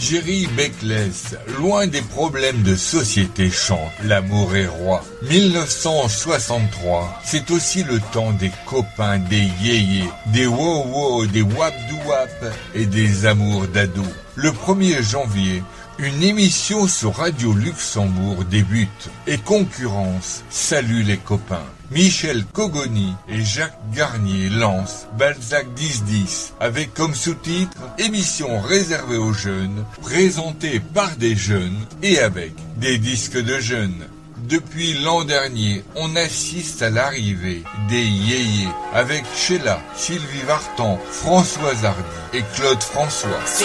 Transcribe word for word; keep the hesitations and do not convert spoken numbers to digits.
Jerry Beckless, loin des problèmes de société, chante « L'amour est roi ». mille neuf cent soixante-trois, c'est aussi le temps des copains, des yéyés, des wow-wow, des wap-dou-wap et des amours d'ado. Le premier janvier, une émission sur Radio Luxembourg débute et Concurrence salue les copains. Michel Cogoni et Jacques Garnier lancent Balzac dix dix avec comme sous-titre « Émission réservée aux jeunes, présentée par des jeunes et avec des disques de jeunes ». Depuis l'an dernier, on assiste à l'arrivée des yéyés avec Sheila, Sylvie Vartan, Françoise Hardy et Claude François. C'est